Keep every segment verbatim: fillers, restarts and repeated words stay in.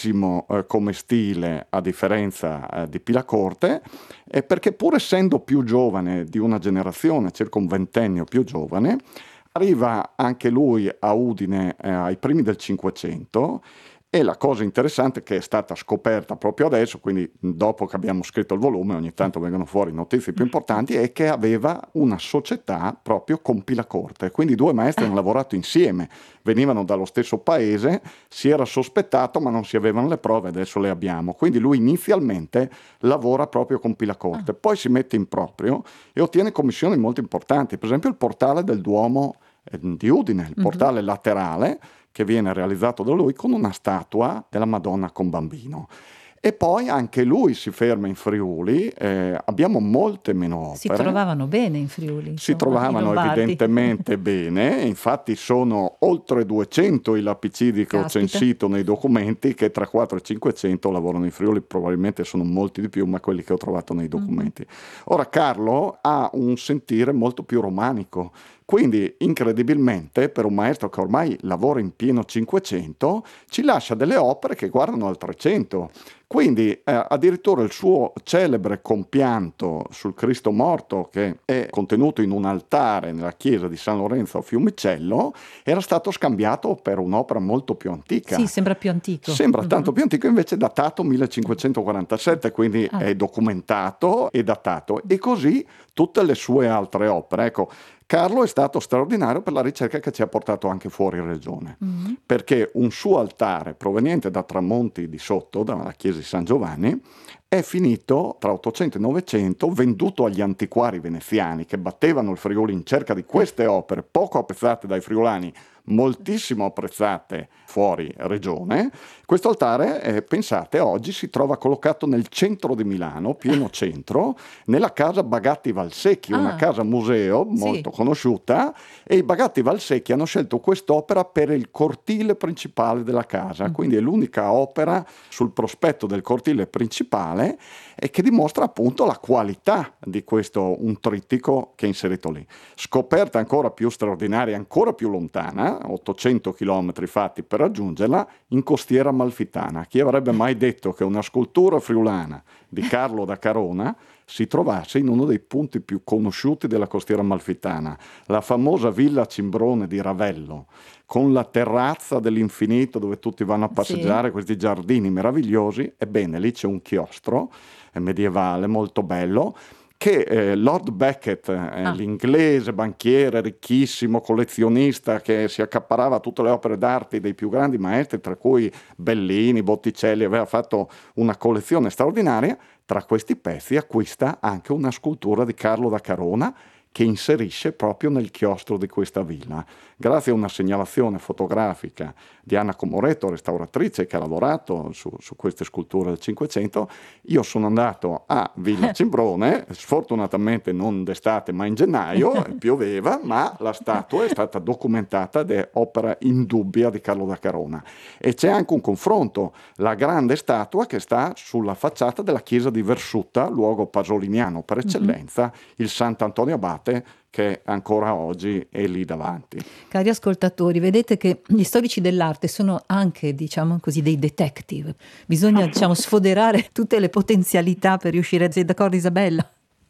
bellissimo eh, come stile, a differenza eh, di Pilacorte, eh, perché pur essendo più giovane di una generazione, circa un ventennio più giovane, arriva anche lui a Udine eh, ai primi del Cinquecento. E la cosa interessante che è stata scoperta proprio adesso, quindi dopo che abbiamo scritto il volume, ogni tanto vengono fuori notizie più importanti, è che aveva una società proprio con Pilacorte. Quindi i due maestri hanno lavorato insieme, venivano dallo stesso paese, si era sospettato ma non si avevano le prove, adesso le abbiamo. Quindi lui inizialmente lavora proprio con Pilacorte, poi si mette in proprio e ottiene commissioni molto importanti, per esempio il portale del Duomo eh, di Udine, il portale mm-hmm. laterale, che viene realizzato da lui con una statua della Madonna con bambino. E poi anche lui si ferma in Friuli, eh, abbiamo molte meno opere. Si trovavano bene in Friuli. Insomma, si trovavano evidentemente bene, infatti sono oltre duecento i lapicidi che Caspita. ho censito nei documenti, che tra quattrocento e cinquecento lavorano in Friuli, probabilmente sono molti di più, ma quelli che ho trovato nei documenti. Mm-hmm. Ora Carlo ha un sentire molto più romanico, quindi incredibilmente per un maestro che ormai lavora in pieno Cinquecento ci lascia delle opere che guardano al Trecento. Quindi eh, addirittura il suo celebre compianto sul Cristo morto, che è contenuto in un altare nella chiesa di San Lorenzo a Fiumicello, era stato scambiato per un'opera molto più antica. Sì, sembra più antico. Sembra mm-hmm. tanto più antico, invece datato millecinquecentoquarantasette, quindi ah. è documentato e datato. E così tutte le sue altre opere. Ecco, Carlo è stato straordinario per la ricerca che ci ha portato anche fuori regione, mm-hmm. perché un suo altare proveniente da Tramonti di sotto, dalla chiesa di San Giovanni, è finito tra ottocento e novecento venduto agli antiquari veneziani che battevano il Friuli in cerca di queste opere poco apprezzate dai friulani, moltissimo apprezzate fuori regione. Questo altare, eh, pensate, oggi si trova collocato nel centro di Milano, pieno centro, nella casa Bagatti Valsecchi, ah, una casa museo molto sì. conosciuta, e i Bagatti Valsecchi hanno scelto quest'opera per il cortile principale della casa, mm. quindi è l'unica opera sul prospetto del cortile principale e che dimostra appunto la qualità di questo, un trittico che è inserito lì. Scoperta ancora più straordinaria, ancora più lontana, ottocento chilometri fatti per raggiungerla, in Costiera Amalfitana. Chi avrebbe mai detto che una scultura friulana di Carlo da Carona si trovasse in uno dei punti più conosciuti della Costiera Amalfitana, la famosa Villa Cimbrone di Ravello, con la terrazza dell'infinito dove tutti vanno a passeggiare, sì. questi giardini meravigliosi. Ebbene, lì c'è un chiostro medievale molto bello, che eh, Lord Beckett, eh, ah. l'inglese banchiere ricchissimo, collezionista che si accaparrava tutte le opere d'arte dei più grandi maestri, tra cui Bellini, Botticelli, aveva fatto una collezione straordinaria. Tra questi pezzi acquista anche una scultura di Carlo da Carona che inserisce proprio nel chiostro di questa villa. Grazie a una segnalazione fotografica di Anna Comoretto, restauratrice che ha lavorato su, su queste sculture del Cinquecento, io sono andato a Villa Cimbrone, sfortunatamente non d'estate ma in gennaio, pioveva, ma la statua è stata documentata ed è opera indubbia di Carlo da Carona. E c'è anche un confronto, la grande statua che sta sulla facciata della chiesa di Versutta, luogo pasoliniano per eccellenza, mm-hmm. il Sant'Antonio Abate, che ancora oggi è lì davanti. Cari ascoltatori, vedete che gli storici dell'arte sono anche, diciamo così, dei detective. Bisogna, diciamo, sfoderare tutte le potenzialità per riuscire a... Sei d'accordo, Isabella?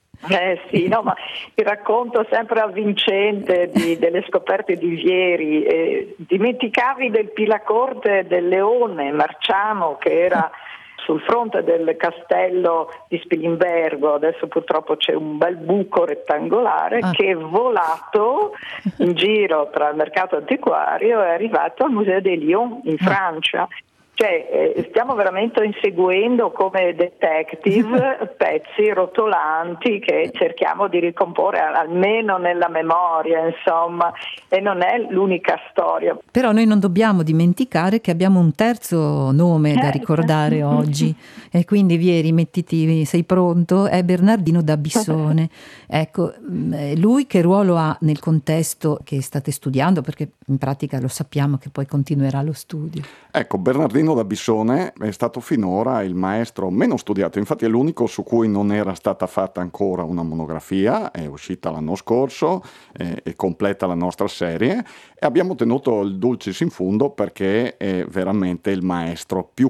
Eh sì, no, ma il racconto sempre avvincente di, delle scoperte di Vieri. Eh, dimenticavi del Pilacorte del Leone Marciano, che era sul fronte del castello di Spilimbergo. Adesso purtroppo c'è un bel buco rettangolare ah. che è volato in giro tra il mercato antiquario e è arrivato al Museo de Lyon in Francia. Cioè, eh, stiamo veramente inseguendo come detective pezzi rotolanti che cerchiamo di ricomporre almeno nella memoria, insomma, e non è l'unica storia. Però noi non dobbiamo dimenticare che abbiamo un terzo nome da ricordare oggi, e quindi Vieri, mettiti, sei pronto? È Bernardino da Bissone. Ecco, lui che ruolo ha nel contesto che state studiando, perché in pratica lo sappiamo che poi continuerà lo studio. Ecco, Bernardino da Bissone è stato finora il maestro meno studiato, infatti è l'unico su cui non era stata fatta ancora una monografia, è uscita l'anno scorso eh, e completa la nostra serie, e abbiamo tenuto il dulcis in fundo perché è veramente il maestro più